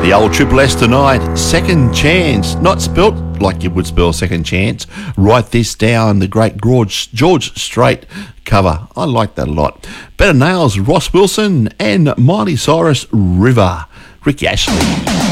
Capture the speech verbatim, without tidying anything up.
The old Triple S tonight, Second Chance, not spelt like you would spell second chance. Write This Down, the great George, George Strait cover. I like that a lot. Better Nails, Ross Wilson, and Miley Cyrus, River. Ricky Ashley.